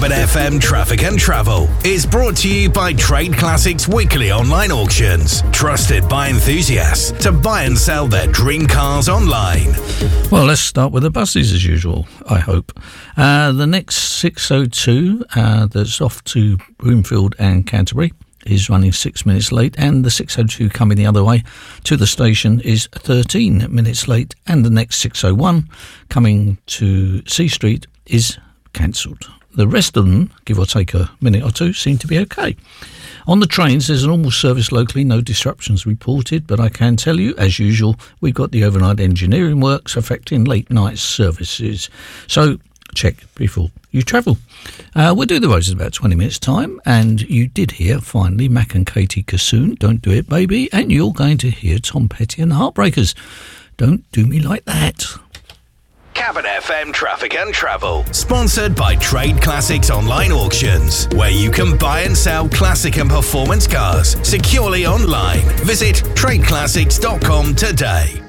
Cabin FM Traffic and Travel is brought to you by Trade Classics Weekly Online Auctions, trusted by enthusiasts to buy and sell their dream cars online. Well, let's start with the buses as usual, I hope. The next 602 that's off to Broomfield and Canterbury is running 6 minutes late, and the 602 coming the other way to the station is 13 minutes late, and the next 601 coming to C Street is cancelled. The rest of them, give or take a minute or two, seem to be okay. On the trains, there's a normal service locally, no disruptions reported, but I can tell you, as usual, we've got the overnight engineering works affecting late night services. So check before you travel. We'll do the roads in about 20 minutes' time, and you did hear, finally, Mac and Katie Kassoon, Don't Do It Baby, and you're going to hear Tom Petty and the Heartbreakers, Don't Do Me Like That. Cabin FM Traffic and Travel, sponsored by Trade Classics Online Auctions, where you can buy and sell classic and performance cars securely online. Visit tradeclassics.com today.